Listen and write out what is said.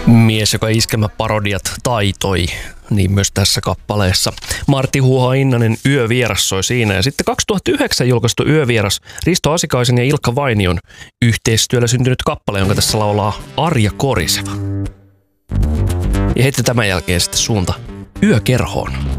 Mies, joka iskelmäparodiat taitoi, niin myös tässä kappaleessa. Martti Huoha-Innanen Yövieras soi siinä. Ja sitten 2009 julkaistu Yövieras Risto Asikaisen ja Ilkka Vainion yhteistyöllä syntynyt kappale, jonka tässä laulaa Arja Koriseva. Ja heti tämän jälkeen sitten suunta Yökerhoon.